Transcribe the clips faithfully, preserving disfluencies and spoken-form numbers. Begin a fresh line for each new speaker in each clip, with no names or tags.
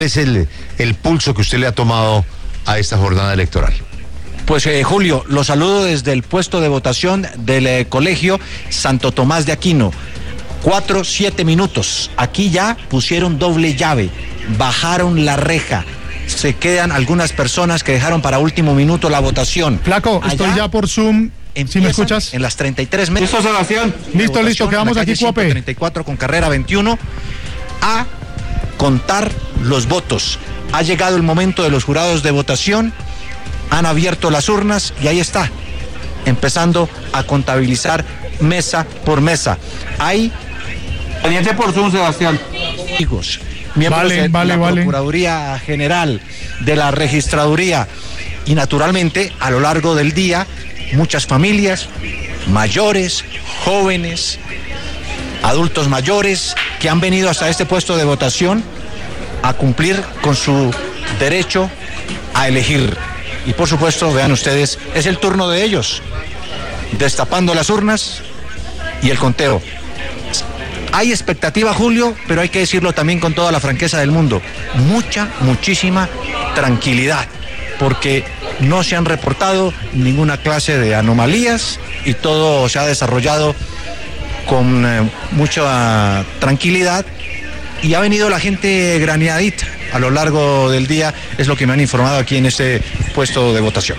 es el, el pulso que usted le ha tomado a esta jornada electoral?
Pues eh, Julio, lo saludo desde el puesto de votación del eh, colegio Santo Tomás de Aquino. Cuatro, siete minutos. Aquí ya pusieron doble llave, bajaron la reja. Se quedan algunas personas que dejaron para último minuto la votación.
Flaco, allá estoy ya por Zoom. ¿Sí me escuchas?
En las treinta y tres metros.
¿Listo, Sebastián? Listo, listo, quedamos aquí, Cuope.
treinta y cuatro con carrera veintiuno. A contar los votos. Ha llegado el momento de los jurados de votación. Han abierto las urnas y ahí está, empezando a contabilizar mesa por mesa. Hay
pendiente por Zoom, Sebastián.
Amigos, miembros
vale,
de
vale,
la
vale.
Procuraduría General, de la Registraduría y naturalmente a lo largo del día muchas familias, mayores, jóvenes, adultos mayores que han venido hasta este puesto de votación a cumplir con su derecho a elegir. Y por supuesto, vean ustedes, es el turno de ellos, destapando las urnas y el conteo. Hay expectativa, Julio, pero hay que decirlo también con toda la franqueza del mundo. Mucha, muchísima tranquilidad, porque no se han reportado ninguna clase de anomalías y todo se ha desarrollado con eh, mucha tranquilidad y ha venido la gente graneadita a lo largo del día, es lo que me han informado aquí en este puesto de votación.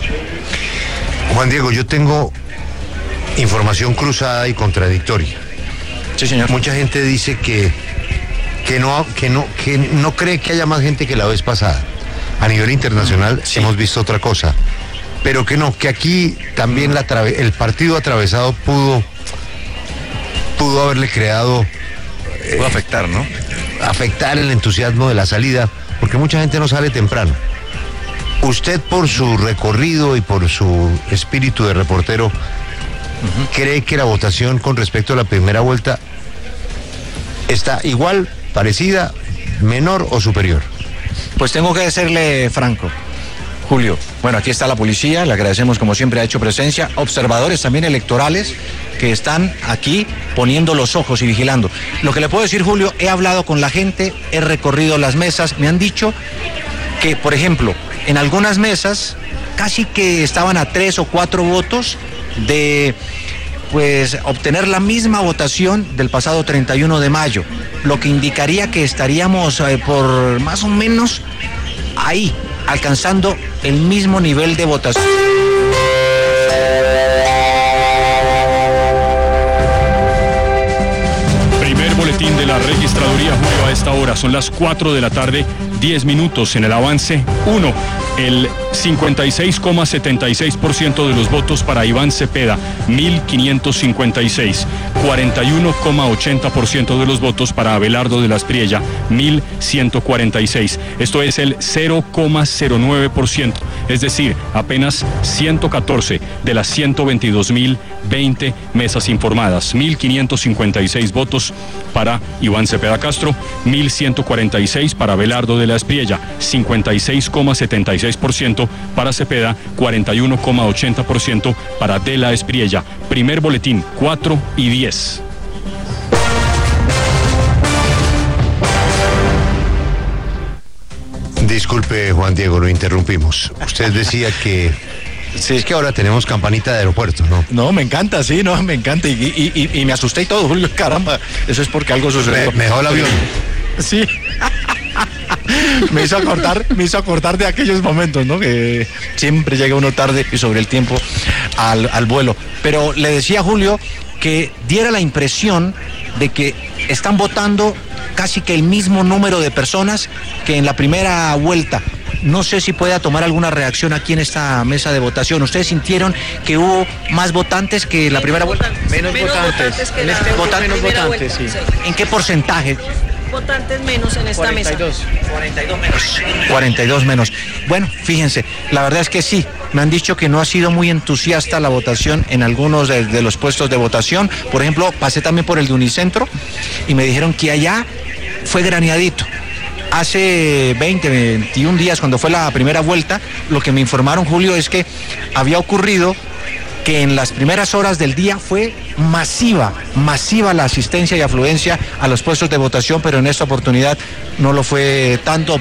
Juan Diego, yo tengo información cruzada y contradictoria.
Sí, señor.
Mucha gente dice que, que, no, que, no, que no cree que haya más gente que la vez pasada. A nivel internacional sí hemos visto otra cosa, pero que no, que aquí también la el partido atravesado pudo, pudo haberle creado...
Pudo afectar, ¿no?
Afectar el entusiasmo de la salida, porque mucha gente no sale temprano. Usted, por su recorrido y por su espíritu de reportero, uh-huh, ¿cree que la votación con respecto a la primera vuelta está igual, parecida, menor o superior?
Pues tengo que serle franco, Julio. Bueno, aquí está la policía, le agradecemos como siempre, ha hecho presencia, observadores también electorales que están aquí poniendo los ojos y vigilando. Lo que le puedo decir, Julio, he hablado con la gente, he recorrido las mesas, me han dicho que, por ejemplo, en algunas mesas casi que estaban a tres o cuatro votos de pues obtener la misma votación del pasado treinta y uno de mayo, lo que indicaría que estaríamos eh, por más o menos ahí, alcanzando el mismo nivel de votación.
Primer boletín de la registraduría, Julio, a esta hora. Son las cuatro de la tarde, diez minutos en el avance. uno. El cincuenta y seis coma setenta y seis por ciento de los votos para Iván Cepeda, mil quinientos cincuenta y seis. cuarenta y uno coma ochenta por ciento de los votos para Abelardo de la Espriella, mil ciento cuarenta y seis. Esto es el cero coma cero nueve por ciento, es decir, apenas ciento catorce de las ciento veintidós mil veinte mesas informadas. mil quinientos cincuenta y seis votos para Iván Cepeda Castro, mil ciento cuarenta y seis para Abelardo de la Espriella, cincuenta y seis coma setenta y seis por ciento para Cepeda, cuarenta y uno coma ochenta por ciento para De la Espriella. Primer boletín, cuatro y diez.
Disculpe, Juan Diego, lo interrumpimos. Usted decía que... Sí, es que ahora tenemos campanita de aeropuerto, ¿no?
No, me encanta, sí, no, me encanta. Y, y, y, y me asusté y todo, Julio, caramba. Eso es porque algo sucedió.
Me, me dejó el avión.
Sí. me hizo acordar, me hizo acordar de aquellos momentos, ¿no? Que siempre llega uno tarde y sobre el tiempo al, al vuelo. Pero le decía a Julio que diera la impresión de que están votando casi que el mismo número de personas que en la primera vuelta. No sé si pueda tomar alguna reacción aquí en esta mesa de votación. ¿Ustedes sintieron que hubo más votantes que la primera vuelta?
Menos, menos votantes. votantes que en este
votantes,
menos votantes,
vuelta, sí. Sí. ¿En qué porcentaje?
Votantes menos en esta
cuarenta y dos,
mesa.
cuarenta y dos menos. cuarenta y dos menos. Bueno, fíjense, la verdad es que sí, me han dicho que no ha sido muy entusiasta la votación en algunos de, de los puestos de votación. Por ejemplo, pasé también por el de Unicentro y me dijeron que allá fue graneadito. Hace veinte, veintiún días, cuando fue la primera vuelta, lo que me informaron, Julio, es que había ocurrido que en las primeras horas del día fue masiva, masiva la asistencia y afluencia a los puestos de votación, pero en esta oportunidad no lo fue tanto.